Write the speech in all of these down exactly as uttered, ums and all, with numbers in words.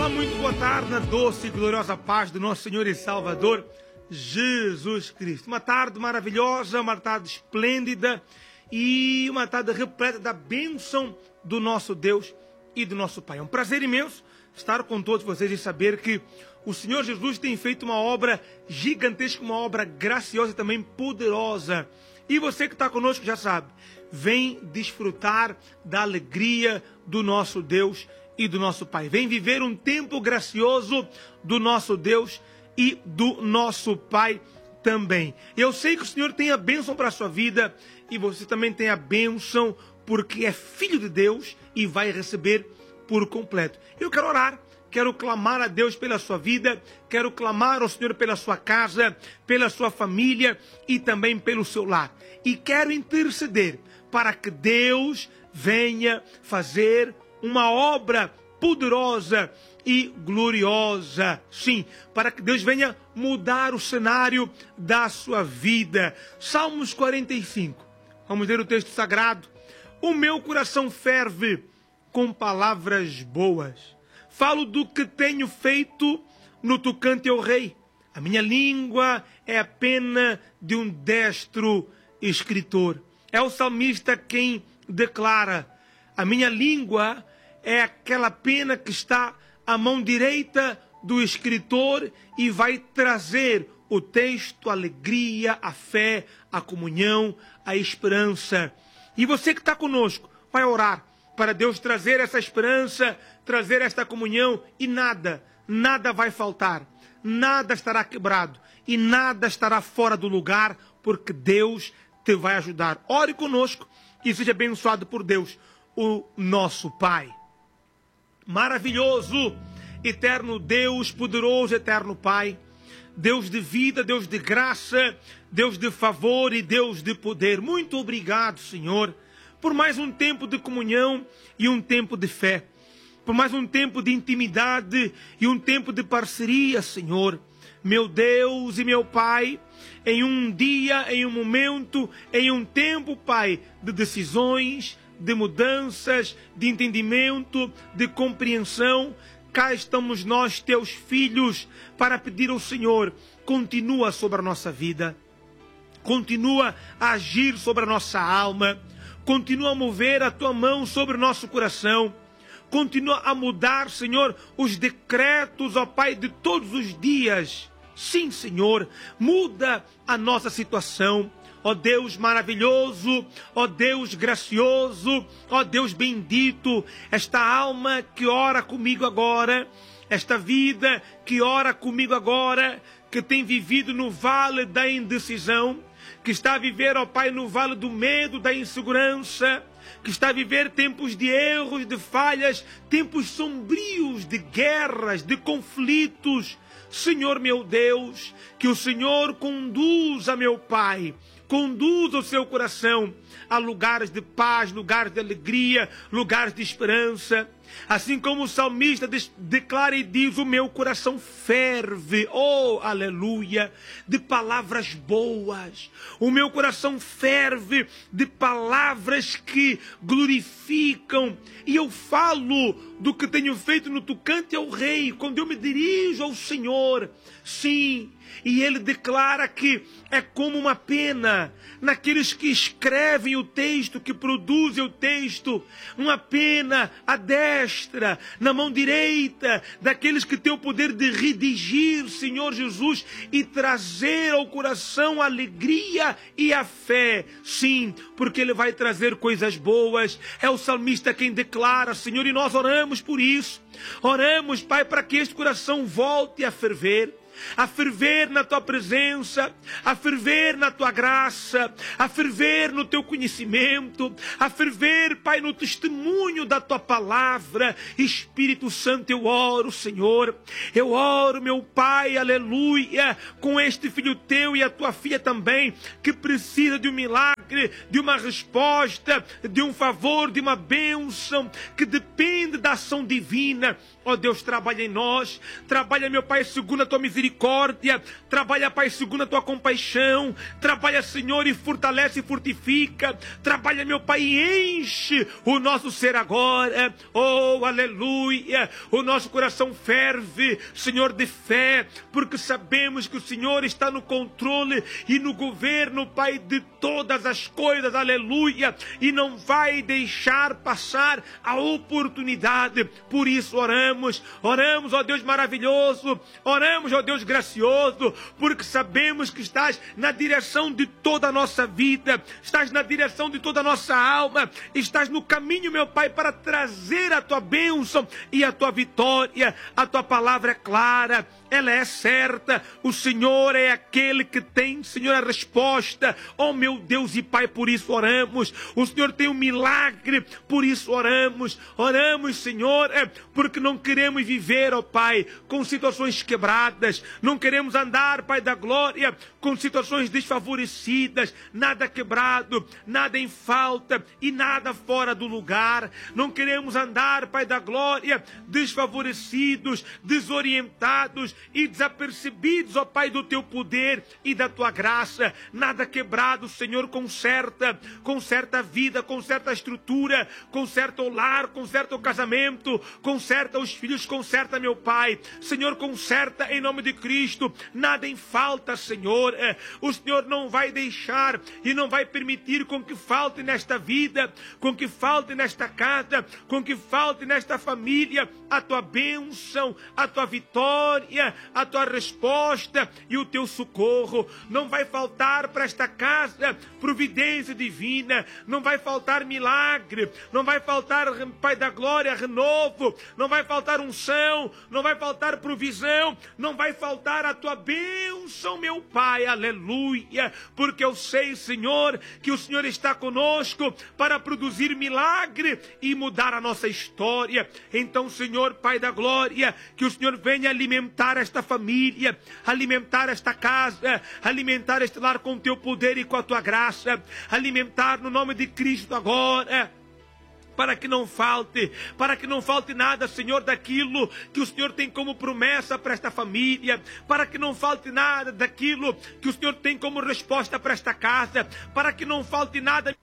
Olá, muito boa tarde, na doce e gloriosa paz do nosso Senhor e Salvador, Jesus Cristo. Uma tarde maravilhosa, uma tarde esplêndida e uma tarde repleta da bênção do nosso Deus e do nosso Pai. É um prazer imenso estar com todos vocês e saber que o Senhor Jesus tem feito uma obra gigantesca, uma obra graciosa e também poderosa. E você que está conosco já sabe, vem desfrutar da alegria do nosso Deus e do nosso Pai. Vem viver um tempo gracioso do nosso Deus e do nosso Pai também. Eu sei que o Senhor tem a bênção para a sua vida e você também tem a bênção porque é filho de Deus e vai receber por completo. Eu quero orar, quero clamar a Deus pela sua vida, quero clamar ao Senhor pela sua casa, pela sua família e também pelo seu lar. E quero interceder para que Deus venha fazer uma obra poderosa e gloriosa. Sim, para que Deus venha mudar o cenário da sua vida. Salmos quarenta e cinco. Vamos ler o texto sagrado. O meu coração ferve com palavras boas. Falo do que tenho feito no tocante ao rei. A minha língua é a pena de um destro escritor. É o salmista quem declara: a minha língua é aquela pena que está à mão direita do escritor e vai trazer o texto, a alegria, a fé, a comunhão, a esperança. E você que está conosco vai orar para Deus trazer essa esperança, trazer esta comunhão e nada, nada vai faltar, nada estará quebrado e nada estará fora do lugar, porque Deus te vai ajudar. Ore conosco e seja abençoado por Deus, o nosso Pai. Maravilhoso, eterno Deus, poderoso, eterno Pai, Deus de vida, Deus de graça, Deus de favor e Deus de poder. Muito obrigado, Senhor, por mais um tempo de comunhão e um tempo de fé, por mais um tempo de intimidade e um tempo de parceria, Senhor. Meu Deus e meu Pai, em um dia, em um momento, em um tempo, Pai, de decisões, de mudanças, de entendimento, de compreensão, cá estamos nós, teus filhos, para pedir ao Senhor: continua sobre a nossa vida, continua a agir sobre a nossa alma, continua a mover a tua mão sobre o nosso coração, continua a mudar, Senhor, os decretos, ó Pai, de todos os dias. Sim, Senhor, muda a nossa situação. Ó Deus maravilhoso, ó Deus gracioso, ó Deus bendito, esta alma que ora comigo agora, esta vida que ora comigo agora, que tem vivido no vale da indecisão, que está a viver, ó Pai, no vale do medo, da insegurança, que está a viver tempos de erros, de falhas, tempos sombrios, de guerras, de conflitos. Senhor meu Deus, que o Senhor conduza, meu Pai, conduza o seu coração a lugares de paz, lugares de alegria, lugares de esperança. Assim como o salmista declara e diz: o meu coração ferve, oh, aleluia, de palavras boas. O meu coração ferve de palavras que glorificam. E eu falo do que tenho feito no tocante ao rei, quando eu me dirijo ao Senhor. Sim, e ele declara que é como uma pena naqueles que escrevem o texto, que produzem o texto, uma pena à destra, na mão direita, daqueles que têm o poder de redigir, Senhor Jesus, e trazer ao coração a alegria e a fé. Sim, porque ele vai trazer coisas boas. É o salmista quem declara, Senhor, e nós oramos por isso. Oramos, Pai, para que este coração volte a ferver, a ferver na tua presença, a ferver na tua graça, a ferver no teu conhecimento, a ferver, Pai, no testemunho da tua palavra. Espírito Santo, eu oro, Senhor, eu oro, meu Pai, aleluia, com este filho teu e a tua filha também, que precisa de um milagre, de uma resposta, de um favor, de uma bênção, que depende da ação divina. Ó Deus, trabalha em nós, trabalha, meu Pai, segundo a tua misericórdia, misericórdia. Trabalha, Pai, segundo a tua compaixão. Trabalha, Senhor, e fortalece e fortifica. Trabalha, meu Pai, e enche o nosso ser agora. Oh, aleluia. O nosso coração ferve, Senhor, de fé, porque sabemos que o Senhor está no controle e no governo, Pai, de todas as coisas. Aleluia. E não vai deixar passar a oportunidade. Por isso oramos. Oramos, ó Deus maravilhoso. Oramos, ó Deus gracioso, porque sabemos que estás na direção de toda a nossa vida, estás na direção de toda a nossa alma, estás no caminho, meu Pai, para trazer a tua bênção e a tua vitória. A tua palavra é clara, ela é certa. O Senhor é aquele que tem, Senhor, a resposta. Oh, meu Deus e Pai, por isso oramos. O Senhor tem um milagre, por isso oramos. Oramos, Senhor, é porque não queremos viver, ó Pai, com situações quebradas. Não queremos andar, Pai da glória, com situações desfavorecidas. Nada quebrado, nada em falta e nada fora do lugar. Não queremos andar, Pai da glória, desfavorecidos, desorientados e desapercebidos, ó Pai, do teu poder e da tua graça. Nada quebrado, Senhor, conserta, conserta a vida, conserta a estrutura, conserta o lar, conserta o casamento, conserta os filhos, conserta, meu Pai. Senhor, conserta em nome de Cristo. Nada em falta, Senhor. O Senhor não vai deixar e não vai permitir com que falte nesta vida, com que falte nesta casa, com que falte nesta família a tua bênção, a tua vitória, a tua resposta e o teu socorro. Não vai faltar para esta casa providência divina, não vai faltar milagre, não vai faltar, Pai da glória, renovo, não vai faltar unção, não vai faltar provisão, não vai faltar a tua bênção, meu Pai, aleluia, porque eu sei, Senhor, que o Senhor está conosco para produzir milagre e mudar a nossa história. Então, Senhor, Pai da glória, que o Senhor venha alimentar esta família, alimentar esta casa, alimentar este lar com o teu poder e com a tua graça, alimentar no nome de Cristo agora, para que não falte, para que não falte nada, Senhor, daquilo que o Senhor tem como promessa para esta família, para que não falte nada daquilo que o Senhor tem como resposta para esta casa, para que não falte nada.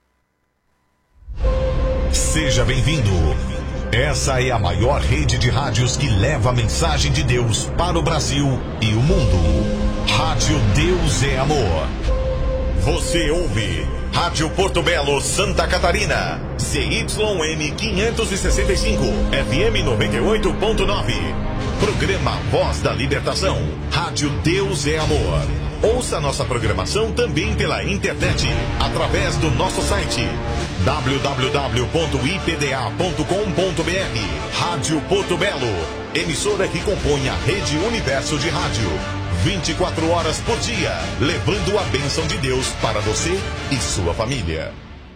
Seja bem-vindo. Essa é a maior rede de rádios que leva a mensagem de Deus para o Brasil e o mundo. Rádio Deus é Amor. Você ouve Rádio Porto Belo, Santa Catarina, C Y M quinhentos e sessenta e cinco, F M noventa e oito ponto nove. Programa Voz da Libertação. Rádio Deus é Amor. Ouça nossa programação também pela internet, através do nosso site w w w ponto i p d a ponto com ponto b r. Rádio Porto Belo, emissora que compõe a Rede Universo de Rádio. vinte e quatro horas por dia, levando a bênção de Deus para você e sua família.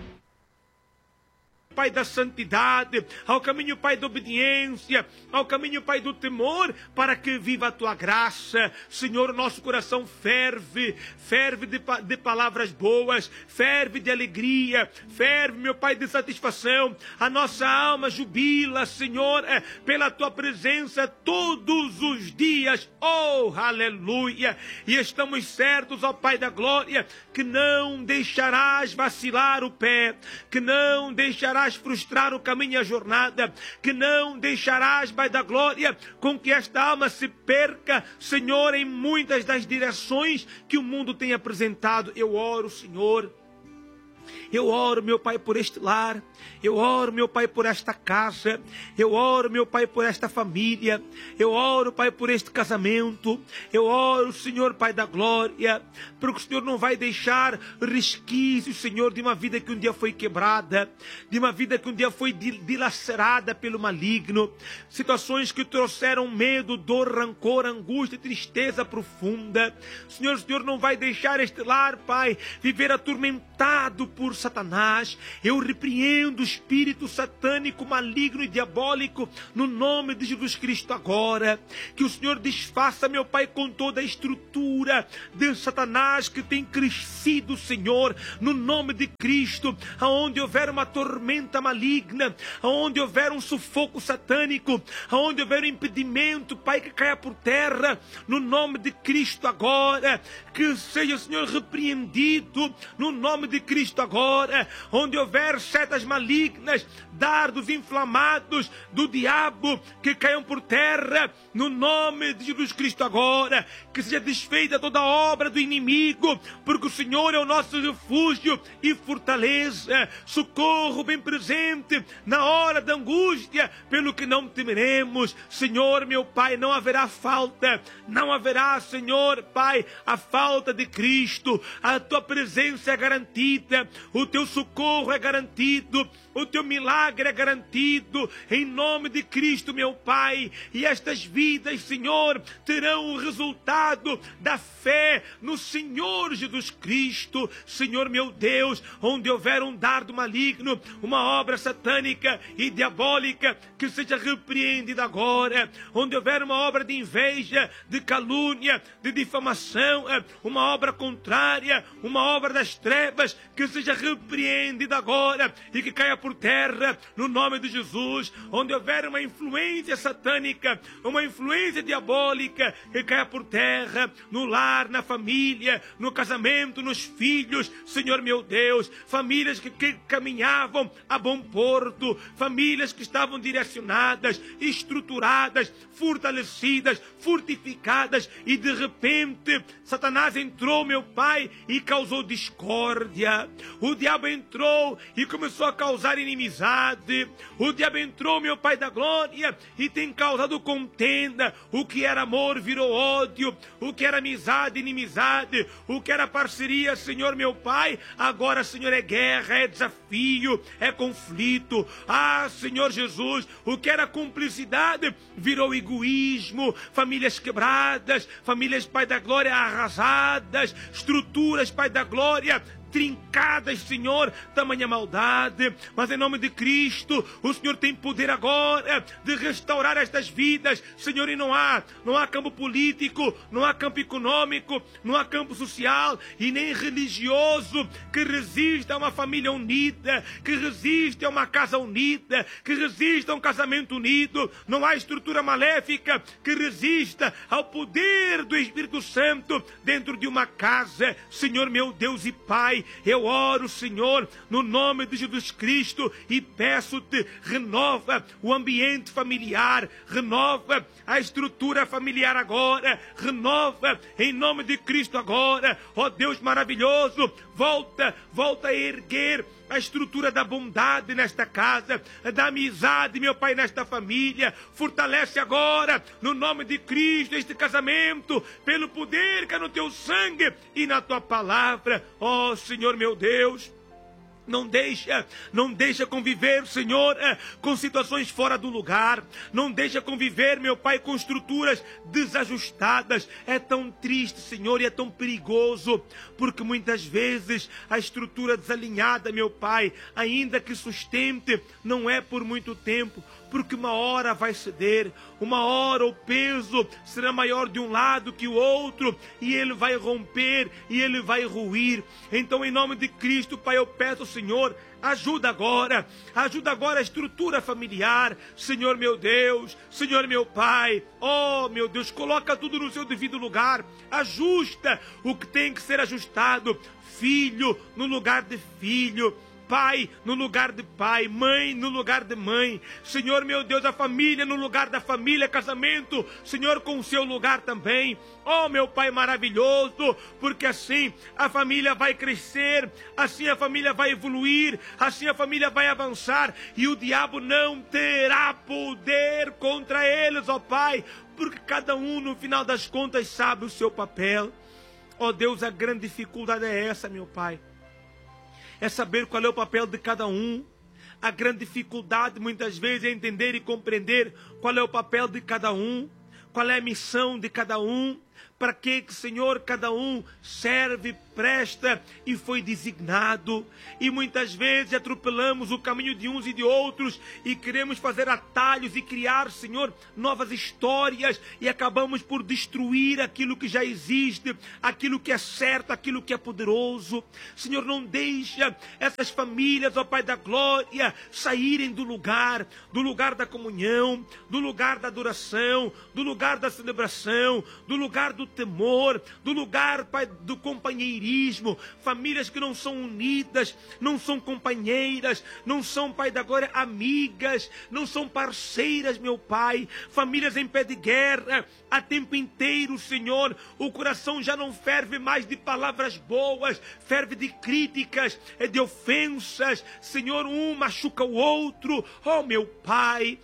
Pai da santidade, ao caminho, Pai da obediência, ao caminho, Pai do temor, para que viva a tua graça. Senhor, nosso coração ferve, ferve de, de palavras boas, ferve de alegria, ferve, meu Pai, de satisfação. A nossa alma jubila, Senhor, é, pela tua presença todos os dias. Oh, aleluia! E estamos certos, ó Pai da glória, que não deixarás vacilar o pé, que não deixarás frustrar o caminho e a jornada, que não deixarás, Pai da glória, com que esta alma se perca, Senhor, em muitas das direções que o mundo tem apresentado. Eu oro, Senhor, eu oro, meu Pai, por este lar. Eu oro, meu Pai, por esta casa. Eu oro, meu Pai, por esta família. Eu oro, Pai, por este casamento. Eu oro, Senhor, Pai da glória, porque o Senhor não vai deixar resquícios, Senhor, de uma vida que um dia foi quebrada, de uma vida que um dia foi dilacerada pelo maligno. Situações que trouxeram medo, dor, rancor, angústia, tristeza profunda. Senhor, o Senhor não vai deixar este lar, Pai, viver atormentado por Satanás. Eu repreendo o espírito satânico, maligno e diabólico no nome de Jesus Cristo agora. Que o Senhor desfaça, meu Pai, com toda a estrutura de Satanás que tem crescido, Senhor, no nome de Cristo. Aonde houver uma tormenta maligna, aonde houver um sufoco satânico, aonde houver um impedimento, Pai, que caia por terra, no nome de Cristo agora. Que seja, Senhor, repreendido no nome de Cristo agora. Onde houver setas malignas, dardos inflamados do diabo, que caiam por terra, no nome de Jesus Cristo agora. Que seja desfeita toda obra do inimigo, porque o Senhor é o nosso refúgio e fortaleza, socorro bem presente na hora da angústia, pelo que não temeremos. Senhor, meu Pai, não haverá falta, não haverá, Senhor, Pai, a falta de Cristo. A tua presença é garantida, o teu socorro é garantido, o teu milagre é garantido, em nome de Cristo, meu Pai. E estas vidas, Senhor, terão o resultado da fé no Senhor Jesus Cristo. Senhor, meu Deus, onde houver um dardo maligno, uma obra satânica e diabólica, que seja repreendida agora. Onde houver uma obra de inveja, de calúnia, de difamação, uma obra contrária, uma obra das trevas, que seja repreendida agora e que caia por terra, no nome de Jesus. Onde houver uma influência satânica, uma influência diabólica, que caia por terra, no lar, na família, no casamento, nos filhos. Senhor, meu Deus, famílias que, que caminhavam a bom porto, famílias que estavam direcionadas, estruturadas, fortalecidas, fortificadas, e de repente Satanás entrou, meu Pai, e causou discórdia. O diabo entrou e começou a causar inimizade. O diabo entrou, meu Pai da glória, e tem causado contenda. O que era amor virou ódio, o que era amizade, inimizade, o que era parceria, Senhor, meu Pai, agora, Senhor, é guerra, é desafio, é conflito. Ah, Senhor Jesus, o que era cumplicidade virou egoísmo, famílias quebradas, famílias, Pai da glória, arrasadas, estruturas, Pai da glória, trincadas, Senhor, tamanha maldade. Mas em nome de Cristo, o Senhor tem poder agora de restaurar estas vidas, Senhor. E não há, não há campo político, não há campo econômico, não há campo social e nem religioso que resista a uma família unida, que resista a uma casa unida, que resista a um casamento unido. Não há estrutura maléfica que resista ao poder do Espírito Santo dentro de uma casa. Senhor, meu Deus e Pai, eu oro, Senhor, no nome de Jesus Cristo, e peço-te, renova o ambiente familiar, renova a estrutura familiar agora, renova em nome de Cristo agora. Ó Deus maravilhoso, volta, volta a erguer a estrutura da bondade nesta casa, da amizade, meu Pai, nesta família. Fortalece agora, no nome de Cristo, este casamento, pelo poder que é no teu sangue e na tua palavra. Ó Senhor, meu Deus, não deixa, não deixa conviver, Senhor, com situações fora do lugar. Não deixa conviver, meu Pai, com estruturas desajustadas. É tão triste, Senhor, e é tão perigoso, porque muitas vezes a estrutura desalinhada, meu Pai, ainda que sustente, não é por muito tempo, porque uma hora vai ceder, uma hora o peso será maior de um lado que o outro, e ele vai romper, e ele vai ruir. Então, em nome de Cristo, Pai, eu peço, Senhor, ajuda agora, ajuda agora a estrutura familiar, Senhor meu Deus, Senhor meu Pai. Oh, meu Deus, coloca tudo no seu devido lugar, ajusta o que tem que ser ajustado, filho no lugar de filho, pai no lugar de pai, mãe no lugar de mãe, Senhor meu Deus, a família no lugar da família, casamento, Senhor, com o seu lugar também. Oh, meu Pai maravilhoso, porque assim a família vai crescer, assim a família vai evoluir, assim a família vai avançar, e o diabo não terá poder contra eles, ó Pai, porque cada um no final das contas sabe o seu papel. Ó Deus, a grande dificuldade é essa, meu Pai, é saber qual é o papel de cada um. A grande dificuldade muitas vezes é entender e compreender qual é o papel de cada um, qual é a missão de cada um. para que, Senhor, cada um serve, presta e foi designado. E muitas vezes atropelamos o caminho de uns e de outros e queremos fazer atalhos e criar, Senhor, novas histórias e acabamos por destruir aquilo que já existe, aquilo que é certo, aquilo que é poderoso. Senhor, não deixa essas famílias, ó Pai da glória, saírem do lugar, do lugar da comunhão, do lugar da adoração, do lugar da celebração, do lugar do temor, do lugar, Pai, do companheirismo. Famílias que não são unidas, não são companheiras, não são, Pai da glória, amigas, não são parceiras, meu Pai. Famílias em pé de guerra, a tempo inteiro, Senhor. O coração já não ferve mais de palavras boas, ferve de críticas, de ofensas. Senhor, um machuca o outro. Oh, meu Pai,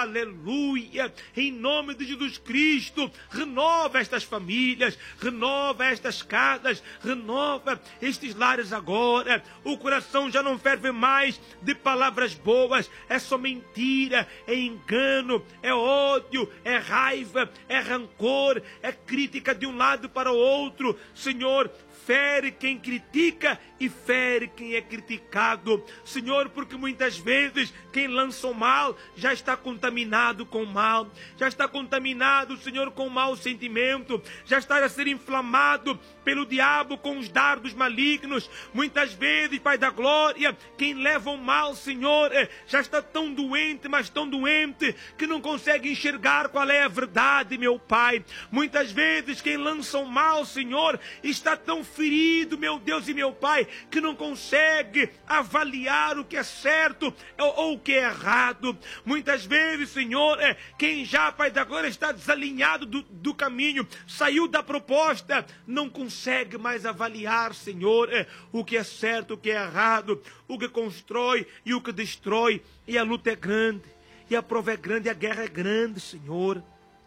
aleluia. Em nome de Jesus Cristo, renova estas famílias, renova estas casas, renova estes lares agora. O coração já não ferve mais de palavras boas, é só mentira, é engano, é ódio, é raiva, é rancor, é crítica de um lado para o outro. Senhor, fere quem critica e fere quem é criticado. Senhor, porque muitas vezes quem lança o mal já está contaminado com o mal, já está contaminado, Senhor, com o mau sentimento, já está a ser inflamado pelo diabo com os dardos malignos. Muitas vezes, Pai da glória, quem leva o mal, Senhor, já está tão doente, mas tão doente, que não consegue enxergar qual é a verdade, meu Pai. Muitas vezes quem lança o mal, Senhor, está tão ferido, meu Deus e meu Pai, que não consegue avaliar o que é certo ou, ou o que é errado. Muitas vezes, Senhor, é, quem já, Pai da glória, está desalinhado do, do caminho, saiu da proposta, não consegue mais avaliar, Senhor, é, o que é certo, o que é errado, o que constrói e o que destrói. E a luta é grande, e a prova é grande, e a guerra é grande, Senhor.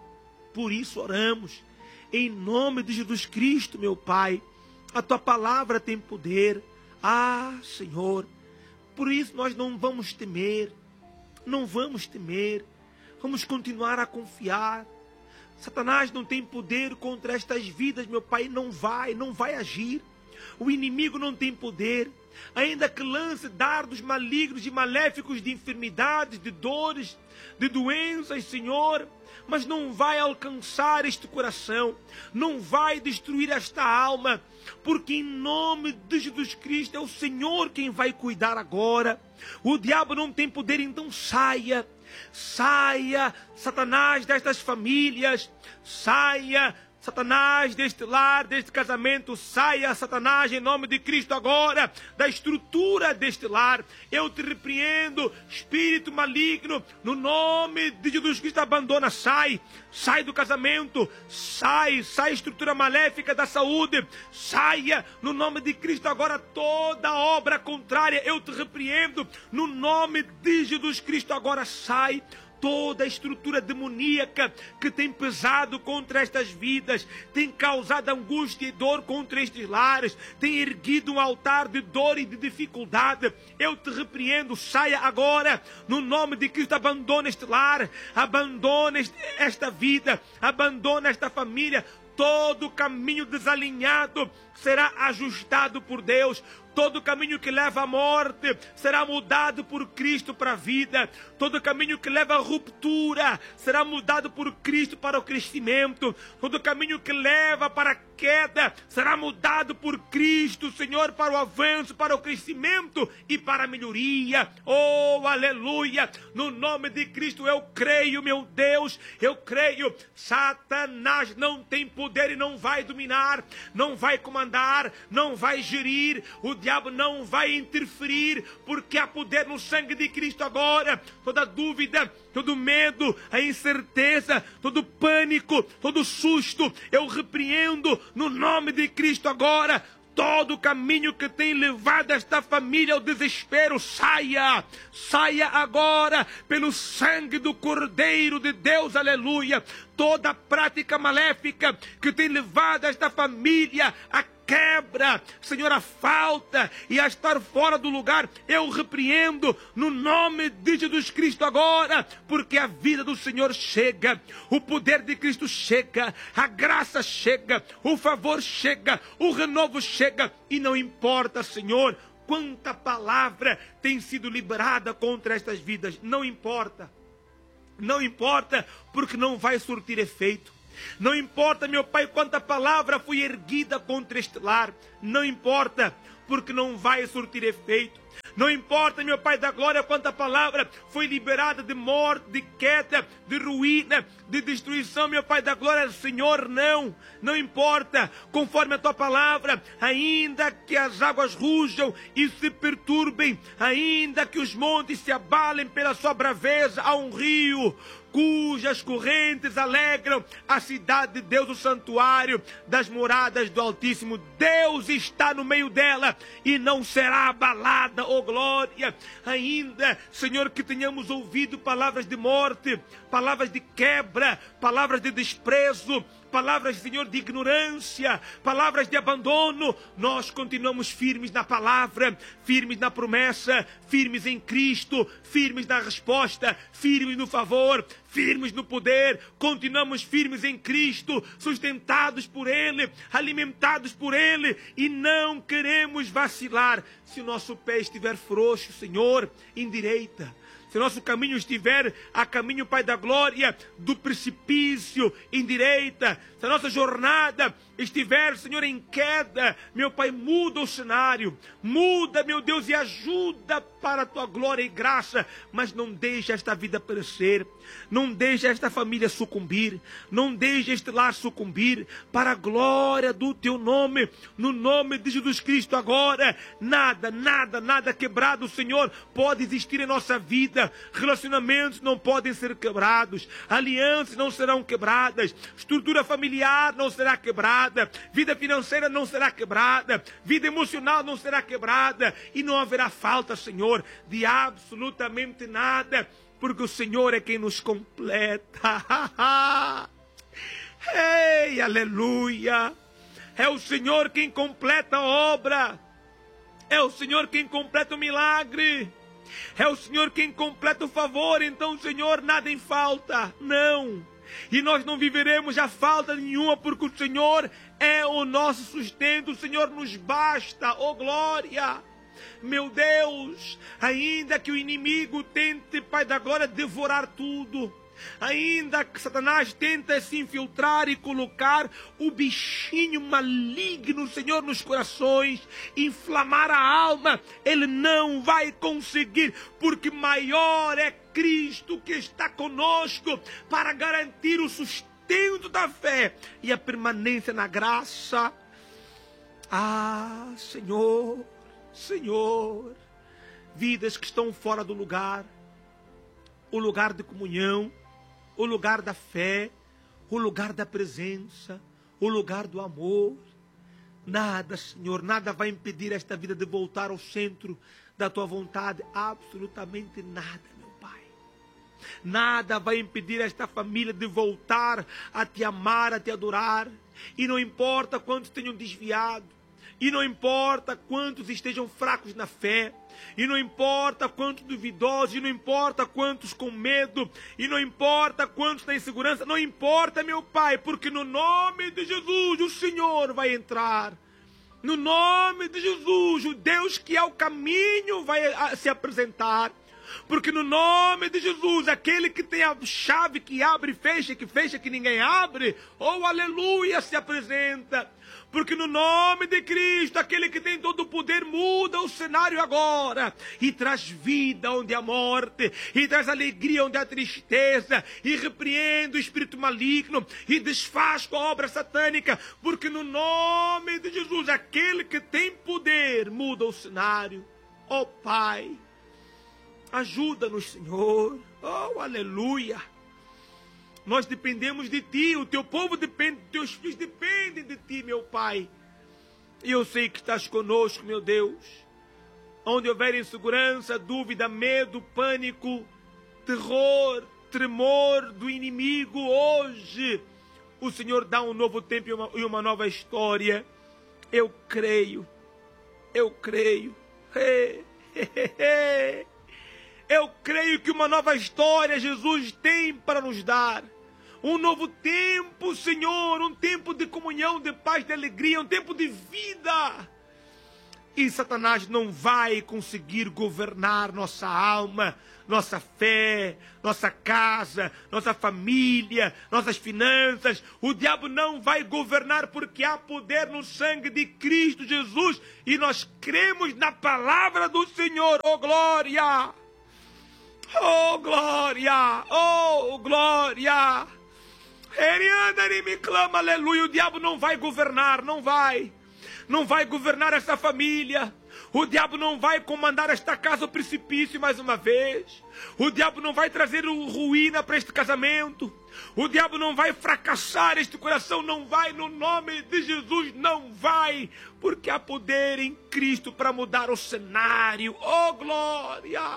Por isso oramos, em nome de Jesus Cristo, meu Pai. A Tua palavra tem poder. Ah, Senhor, por isso nós não vamos temer, não vamos temer, vamos continuar a confiar. Satanás não tem poder contra estas vidas, meu Pai, não vai, não vai agir. O inimigo não tem poder, ainda que lance dardos malignos e maléficos de enfermidades, de dores, de doenças, Senhor, mas não vai alcançar este coração, não vai destruir esta alma, porque em nome de Jesus Cristo é o Senhor quem vai cuidar agora. O diabo não tem poder, então saia, saia, Satanás, destas famílias, saia, Satanás, deste lar, deste casamento, saia, Satanás, em nome de Cristo agora, da estrutura deste lar. Eu te repreendo, espírito maligno, no nome de Jesus Cristo, abandona, sai, sai do casamento, sai, sai estrutura maléfica da saúde, saia, no nome de Cristo agora, toda obra contrária, eu te repreendo, no nome de Jesus Cristo agora, sai. Toda a estrutura demoníaca que tem pesado contra estas vidas, tem causado angústia e dor contra estes lares, tem erguido um altar de dor e de dificuldade, eu te repreendo, saia agora, no nome de Cristo, abandona este lar, abandona este, esta vida, abandona esta família. Todo caminho desalinhado será ajustado por Deus. Todo caminho que leva à morte será mudado por Cristo para a vida. Todo caminho que leva à ruptura será mudado por Cristo para o crescimento. Todo caminho que leva para a queda será mudado por Cristo, Senhor, para o avanço, para o crescimento e para a melhoria. Oh, aleluia! No nome de Cristo eu creio, meu Deus, eu creio. Satanás não tem poder e não vai dominar, não vai comandar, não vai gerir. O diabo não vai interferir, porque há poder no sangue de Cristo agora. Toda dúvida, todo medo, a incerteza, todo pânico, todo susto, eu repreendo no nome de Cristo agora. Todo caminho que tem levado esta família ao desespero, saia, saia agora, pelo sangue do Cordeiro de Deus, aleluia. Toda prática maléfica que tem levado esta família a quebra, Senhor, a falta e a estar fora do lugar, eu repreendo no nome de Jesus Cristo agora, porque a vida do Senhor chega, o poder de Cristo chega, a graça chega, o favor chega, o renovo chega, e não importa, Senhor, quanta palavra tem sido liberada contra estas vidas, não importa, não importa, porque não vai surtir efeito. Não importa, meu Pai, quanta palavra foi erguida contra este lar. Não importa, porque não vai surtir efeito. Não importa, meu Pai da glória, quanta palavra foi liberada de morte, de queda, de ruína, de destruição, meu Pai da glória. Senhor, não, não importa, conforme a Tua palavra, ainda que as águas rujam e se perturbem, ainda que os montes se abalem pela sua braveza, há um rio cujas correntes alegram a cidade de Deus, o santuário das moradas do Altíssimo. Deus está no meio dela e não será abalada, oh glória. Ainda, Senhor, que tenhamos ouvido palavras de morte, palavras de quebra, palavras de desprezo, palavras, Senhor, de ignorância, palavras de abandono, nós continuamos firmes na palavra, firmes na promessa, firmes em Cristo, firmes na resposta, firmes no favor, firmes no poder, continuamos firmes em Cristo, sustentados por Ele, alimentados por Ele, e não queremos vacilar. Se o nosso pé estiver frouxo, Senhor, endireita. Se nosso caminho estiver a caminho, Pai da glória, do precipício, endireita. Se a nossa jornada estiver, Senhor, em queda, meu Pai, muda o cenário. Muda, meu Deus, e ajuda para a Tua glória e graça. Mas não deixe esta vida perecer. Não deixe esta família sucumbir. Não deixe este lar sucumbir. Para a glória do Teu nome. No nome de Jesus Cristo agora. Nada, nada, nada quebrado, Senhor, pode existir em nossa vida. Relacionamentos não podem ser quebrados, alianças não serão quebradas, estrutura familiar não será quebrada, vida financeira não será quebrada, vida emocional não será quebrada, e não haverá falta, Senhor, de absolutamente nada, porque o Senhor é quem nos completa. Ei, aleluia! É o Senhor quem completa a obra, é o Senhor quem completa o milagre. É o Senhor quem completa o favor. Então, Senhor, nada em falta, não. E nós não viveremos a falta nenhuma, porque o Senhor é o nosso sustento. O Senhor nos basta, oh glória. Meu Deus, ainda que o inimigo tente, Pai da glória, devorar tudo, ainda que Satanás tenta se infiltrar e colocar o bichinho maligno, Senhor, nos corações, inflamar a alma, ele não vai conseguir, porque maior é Cristo que está conosco para garantir o sustento da fé e a permanência na graça. Ah, Senhor, Senhor, vidas que estão fora do lugar, o lugar de comunhão, o lugar da fé, o lugar da presença, o lugar do amor. Nada, Senhor, nada vai impedir esta vida de voltar ao centro da Tua vontade. Absolutamente nada, meu Pai. Nada vai impedir esta família de voltar a Te amar, a Te adorar. E não importa quantos tenham desviado. E não importa quantos estejam fracos na fé, e não importa quantos duvidosos, e não importa quantos com medo, e não importa quantos na insegurança, não importa, meu Pai, porque no nome de Jesus o Senhor vai entrar. No nome de Jesus, o Deus que é o caminho vai se apresentar. Porque no nome de Jesus, aquele que tem a chave que abre e fecha, que fecha que ninguém abre, oh aleluia, se apresenta. Porque no nome de Cristo, aquele que tem todo o poder muda o cenário agora e traz vida onde há morte, e traz alegria onde há tristeza, e repreende o espírito maligno e desfaz com a obra satânica. Porque no nome de Jesus, aquele que tem poder muda o cenário. Oh Pai, ajuda-nos, Senhor. Oh aleluia. Nós dependemos de Ti, o Teu povo depende, Teus filhos dependem de Ti, meu Pai. E eu sei que estás conosco, meu Deus. Onde houver insegurança, dúvida, medo, pânico, terror, tremor do inimigo, hoje o Senhor dá um novo tempo e uma, e uma nova história. Eu creio, eu creio, eu creio que uma nova história Jesus tem para nos dar. Um novo tempo, Senhor, um tempo de comunhão, de paz, de alegria, um tempo de vida. E Satanás não vai conseguir governar nossa alma, nossa fé, nossa casa, nossa família, nossas finanças. O diabo não vai governar porque há poder no sangue de Cristo Jesus. E nós cremos na palavra do Senhor. Oh, glória! Oh, glória! Oh, glória! Ele anda e me clama, aleluia. O diabo não vai governar, não vai. Não vai governar essa família. O diabo não vai comandar esta casa ao precipício mais uma vez. O diabo não vai trazer ruína para este casamento. O diabo não vai fracassar este coração. Não vai, no nome de Jesus, não vai. Porque há poder em Cristo para mudar o cenário. Oh, glória!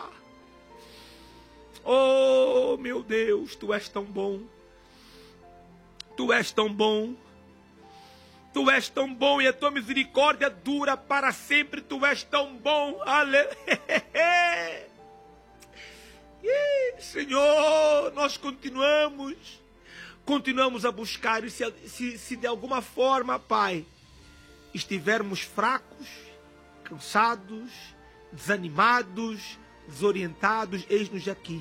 Oh, meu Deus, Tu és tão bom. Tu és tão bom. Tu és tão bom e a Tua misericórdia dura para sempre. Tu és tão bom. Aleluia. Senhor, nós continuamos, continuamos a buscar. E se, se, se de alguma forma, Pai, estivermos fracos, cansados, desanimados, desorientados, eis-nos aqui.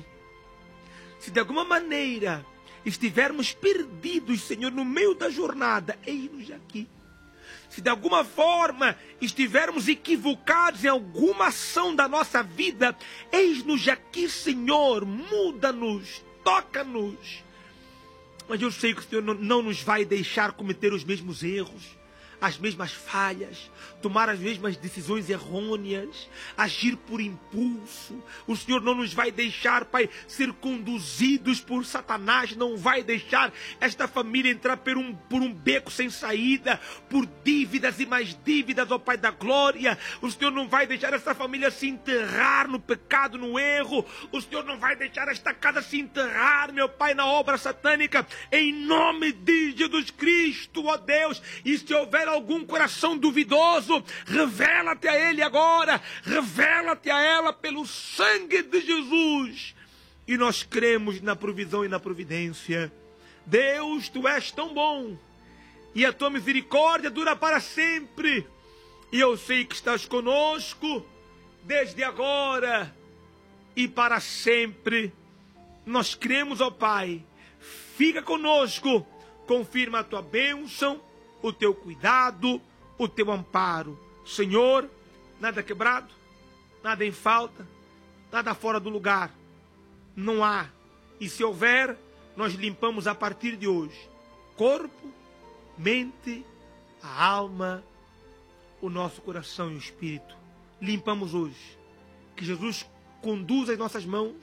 Se de alguma maneira estivermos perdidos, Senhor, no meio da jornada, eis-nos aqui. Se de alguma forma estivermos equivocados em alguma ação da nossa vida, eis-nos aqui, Senhor, muda-nos, toca-nos. Mas eu sei que o Senhor não, não nos vai deixar cometer os mesmos erros, as mesmas falhas, tomar as mesmas decisões errôneas, agir por impulso. O Senhor não nos vai deixar, Pai, ser conduzidos por Satanás, não vai deixar esta família entrar por um, por um beco sem saída, por dívidas e mais dívidas, ó Pai da glória. O Senhor não vai deixar essa família se enterrar no pecado, no erro. O Senhor não vai deixar esta casa se enterrar, meu Pai, na obra satânica, em nome de Jesus Cristo, ó Deus. E se houver algum coração duvidoso, revela-te a ele agora, revela-te a ela pelo sangue de Jesus. E nós cremos na provisão e na providência. Deus, Tu és tão bom e a Tua misericórdia dura para sempre. E eu sei que estás conosco desde agora e para sempre. Nós cremos, ó Pai, fica conosco, confirma a Tua bênção, o Teu cuidado, o Teu amparo. Senhor, nada quebrado, nada em falta, nada fora do lugar. Não há. E se houver, nós limpamos a partir de hoje corpo, mente, a alma, o nosso coração e o espírito. Limpamos hoje. Que Jesus conduza as nossas mãos,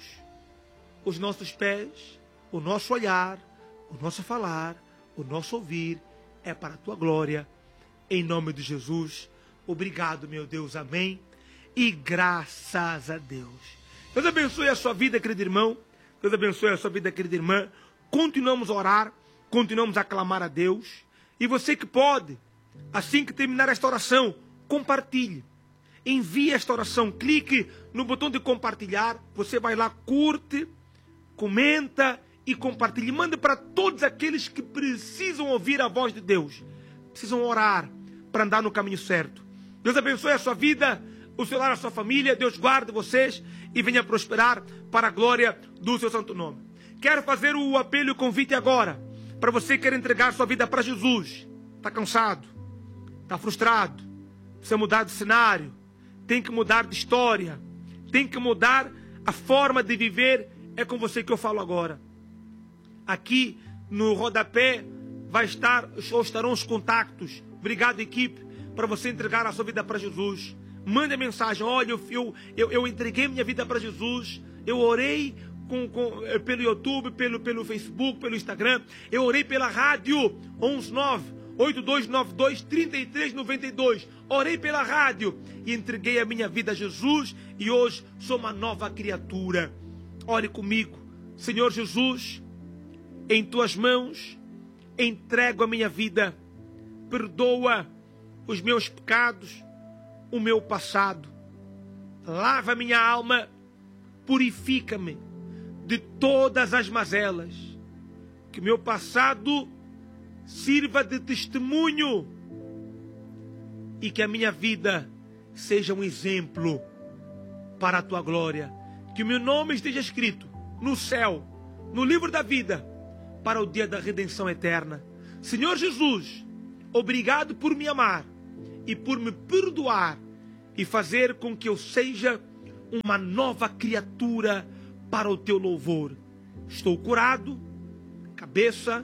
os nossos pés, o nosso olhar, o nosso falar, o nosso ouvir. É para a Tua glória, em nome de Jesus. Obrigado, meu Deus, amém. E graças a Deus. Deus abençoe a sua vida, querido irmão. Deus abençoe a sua vida, querida irmã. Continuamos a orar, continuamos a clamar a Deus. E você que pode, assim que terminar esta oração, compartilhe. Envie esta oração, clique no botão de compartilhar. Você vai lá, curte, comenta e compartilhe. Mande para todos aqueles que precisam ouvir a voz de Deus. Precisam orar para andar no caminho certo. Deus abençoe a sua vida, o seu lar, a sua família. Deus guarde vocês e venha prosperar para a glória do seu santo nome. Quero fazer o apelo e o convite agora para você que quer entregar sua vida para Jesus. Está cansado, está frustrado, precisa mudar de cenário, tem que mudar de história, tem que mudar a forma de viver. É com você que eu falo agora. Aqui no rodapé vai estar, ou estarão os contatos. Obrigado, equipe, para você entregar a sua vida para Jesus. Mande a mensagem: olha, eu, eu, eu entreguei minha vida para Jesus. Eu orei com, com, pelo YouTube, pelo, pelo Facebook, pelo Instagram. Eu orei pela rádio onze nove oito dois nove dois três três nove dois. Orei pela rádio e entreguei a minha vida a Jesus. E hoje sou uma nova criatura. Ore comigo. Senhor Jesus, em Tuas mãos entrego a minha vida. Perdoa os meus pecados, o meu passado. Lava minha alma, purifica-me de todas as mazelas. Que o meu passado sirva de testemunho e que a minha vida seja um exemplo para a tua glória. Que o meu nome esteja escrito no céu, no livro da vida, para o dia da redenção eterna. Senhor Jesus, obrigado por me amar e por me perdoar e fazer com que eu seja uma nova criatura para o teu louvor. Estou curado, cabeça,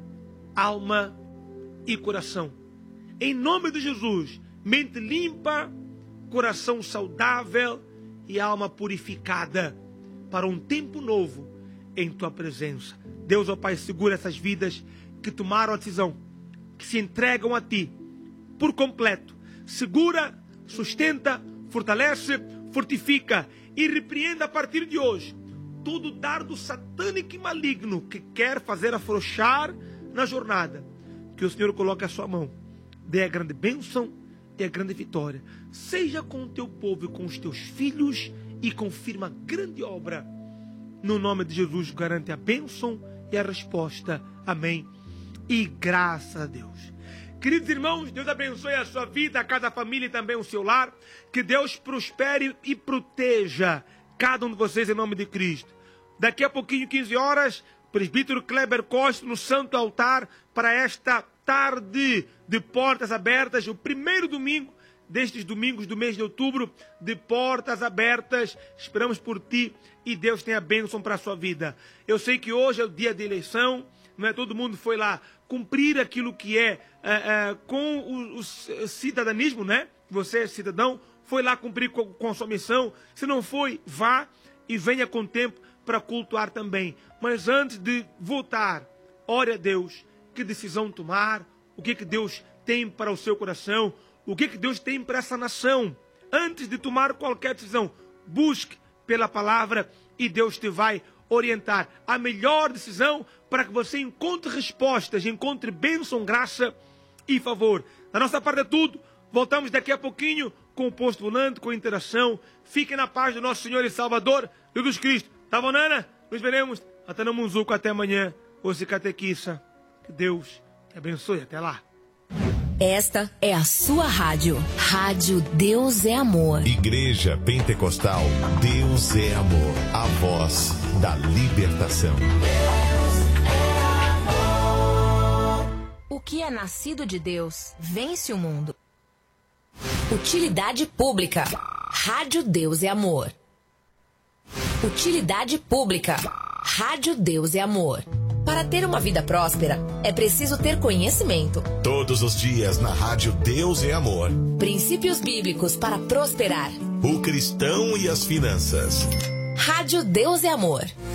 alma e coração. Em nome de Jesus, mente limpa, coração saudável e alma purificada para um tempo novo em tua presença. Deus, ó Pai, segura essas vidas que tomaram a decisão, que se entregam a ti por completo. Segura, sustenta, fortalece, fortifica e repreenda a partir de hoje todo dardo satânico e maligno que quer fazer afrouxar na jornada. Que o Senhor coloque a sua mão, dê a grande bênção e a grande vitória. Seja com o teu povo e com os teus filhos e confirma a grande obra. No nome de Jesus, garante a bênção e a resposta. Amém. E graças a Deus. Queridos irmãos, Deus abençoe a sua vida, a cada família e também o seu lar. Que Deus prospere e proteja cada um de vocês em nome de Cristo. Daqui a pouquinho, quinze horas, presbítero Kleber Costa no Santo Altar para esta tarde de portas abertas, o primeiro domingo destes domingos do mês de outubro, de portas abertas. Esperamos por ti e Deus tem a bênção para a sua vida. Eu sei que hoje é o dia de eleição, não é? Todo mundo foi lá cumprir aquilo que é, é, é com o, o cidadania, né? Você é cidadão, foi lá cumprir com, com a sua missão. Se não foi, vá e venha com tempo para cultuar também. Mas antes de voltar, ore a Deus. Que decisão tomar? O que, que Deus tem para o seu coração? O que, que Deus tem para essa nação? Antes de tomar qualquer decisão, busque pela palavra e Deus te vai orientar a melhor decisão para que você encontre respostas, encontre bênção, graça e favor. Da nossa parte é tudo. Voltamos daqui a pouquinho com o Posto Volante, com interação. Fiquem na paz do nosso Senhor e Salvador, Jesus Cristo. Tá bom, Nana? Nos veremos até no Munzuco, até amanhã. Você catequista. Que Deus te abençoe. Até lá. Esta é a sua rádio. Rádio Deus é Amor. Igreja Pentecostal Deus é Amor. A voz da libertação. Deus é amor. O que é nascido de Deus vence o mundo. Utilidade pública. Rádio Deus é Amor. Utilidade pública. Rádio Deus é Amor. Para ter uma vida próspera, é preciso ter conhecimento. Todos os dias na Rádio Deus é Amor. Princípios bíblicos para prosperar. O cristão e as finanças. Rádio Deus é Amor.